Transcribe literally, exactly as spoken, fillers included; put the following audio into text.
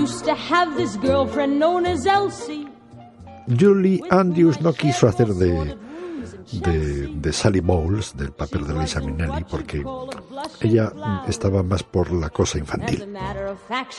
Julie Andrews no quiso hacer de, de, de Sally Bowles, del papel de Liza Minnelli, porque ella estaba más por la cosa infantil.